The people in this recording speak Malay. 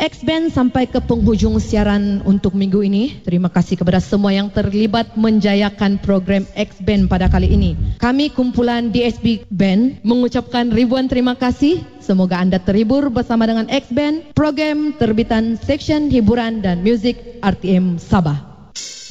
X-Band sampai ke penghujung siaran untuk minggu ini. Terima kasih kepada semua yang terlibat menjayakan program X-Band pada kali ini. Kami kumpulan DSB Band mengucapkan ribuan terima kasih. Semoga anda terhibur bersama dengan X-Band, program terbitan Seksyen Hiburan dan Muzik RTM Sabah.